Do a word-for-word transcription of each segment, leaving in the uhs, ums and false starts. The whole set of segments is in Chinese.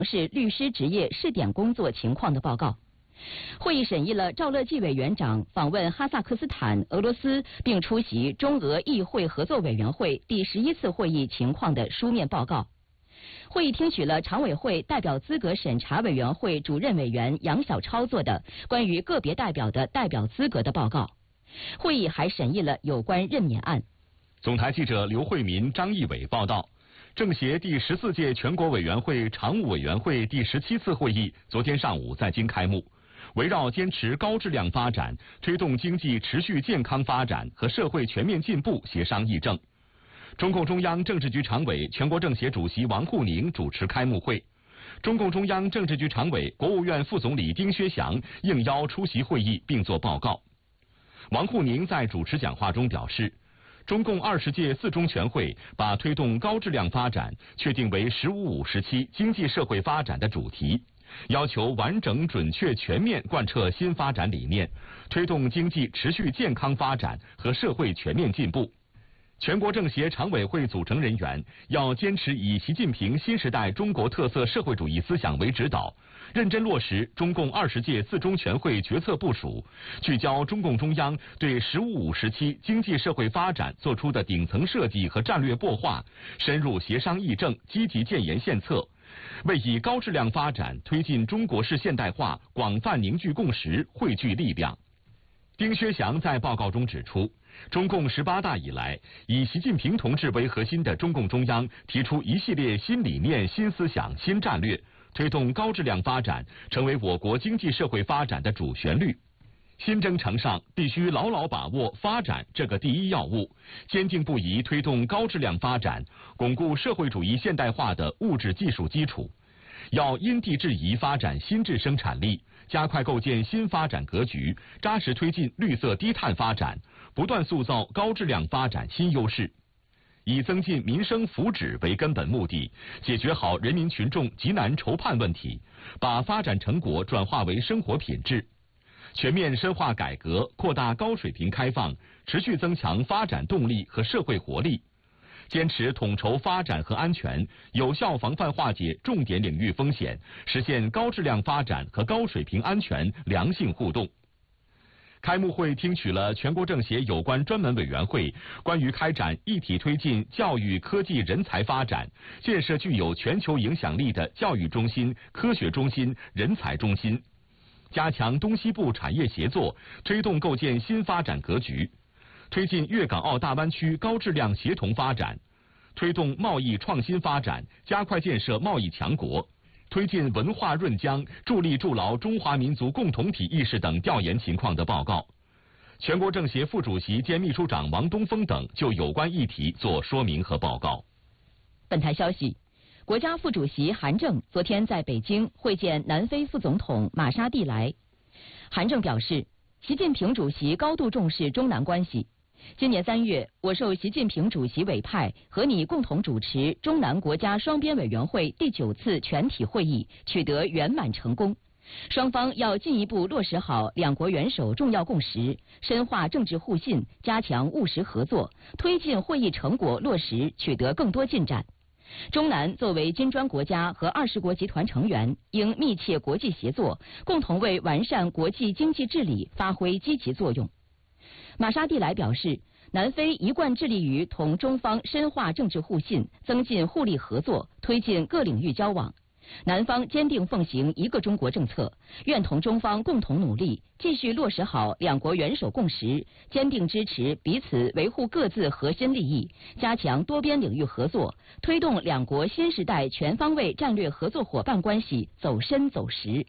市律师职业试点工作情况的报告。会议审议了赵乐际委员长访问哈萨克斯坦、俄罗斯并出席中俄议会合作委员会第十一次会议情况的书面报告。会议听取了常委会代表资格审查委员会主任委员杨晓超做的关于个别代表的代表资格的报告。会议还审议了有关任免案。 总台记者刘慧民、张义伟报道。政协第十四届全国委员会常务委员会第十七次会议昨天上午在京开幕。围绕坚持高质量发展、推动经济持续健康发展和社会全面进步协商议政。中共中央政治局常委、全国政协主席王沪宁主持开幕会。中共中央政治局常委、国务院副总理丁薛祥应邀出席会议并作报告。王沪宁在主持讲话中表示，中共二十届四中全会把推动高质量发展确定为“十五五”时期经济社会发展的主题。要求完整、准确、全面贯彻新发展理念，推动经济持续健康发展和社会全面进步。全国政协常委会组成人员要坚持以习近平新时代中国特色社会主义思想为指导，认真落实中共二十届四中全会决策部署，聚焦中共中央对“十五五”时期经济社会发展作出的顶层设计和战略擘画，深入协商议政，积极建言献策。为以高质量发展推进中国式现代化广泛凝聚共识、汇聚力量。丁薛祥在报告中指出，中共十八大以来，以习近平同志为核心的中共中央提出一系列新理念、新思想、新战略，推动高质量发展成为我国经济社会发展的主旋律。新征程上必须牢牢把握发展这个第一要务，坚定不移推动高质量发展，巩固社会主义现代化的物质技术基础。要因地制宜发展新质生产力，加快构建新发展格局，扎实推进绿色低碳发展，不断塑造高质量发展新优势。以增进民生福祉为根本目的，解决好人民群众急难愁盼问题，把发展成果转化为生活品质。全面深化改革，扩大高水平开放，持续增强发展动力和社会活力。坚持统筹发展和安全，有效防范化解重点领域风险，实现高质量发展和高水平安全良性互动。开幕会听取了全国政协有关专门委员会关于开展一体推进教育科技人才发展，建设具有全球影响力的教育中心、科学中心、人才中心，加强东西部产业协作，推动构建新发展格局，推进粤港澳大湾区高质量协同发展，推动贸易创新发展，加快建设贸易强国，推进文化润疆，助力筑牢中华民族共同体意识等调研情况的报告。全国政协副主席兼秘书长王东峰等就有关议题作说明和报告。 本台消息，国家副主席韩正昨天在北京会见南非副总统马沙蒂莱。韩正表示，习近平主席高度重视中南关系。今年三月，我受习近平主席委派，和你共同主持中南国家双边委员会第九次全体会议，取得圆满成功。双方要进一步落实好两国元首重要共识，深化政治互信，加强务实合作，推进会议成果落实，取得更多进展。中南作为金砖国家和二十国集团成员，应密切国际协作，共同为完善国际经济治理发挥积极作用。马沙蒂莱表示，南非一贯致力于同中方深化政治互信，增进互利合作，推进各领域交往。南方坚定奉行一个中国政策，愿同中方共同努力，继续落实好两国元首共识，坚定支持彼此维护各自核心利益，加强多边领域合作，推动两国新时代全方位战略合作伙伴关系走深走实。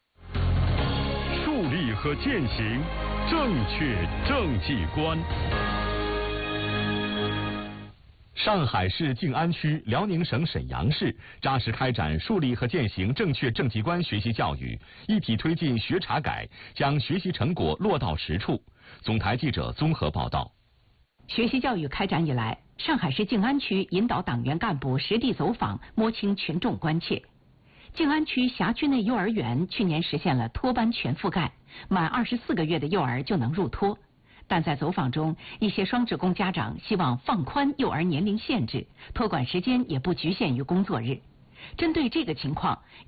树立和践行正确政绩观。 上海市静安区、辽宁省沈阳市扎实开展树立和践行正确政绩观学习教育，一体推进学查改，将学习成果落到实处。总台记者综合报道。 学习教育开展以来，上海市静安区引导党员干部实地走访，摸清群众关切。静安区辖区内幼儿园去年实现了托班全覆盖，满二十四个月的幼儿就能入托。但在走访中，一些双职工家长希望放宽幼儿年龄限制，托管时间也不局限于工作日。针对这个情况，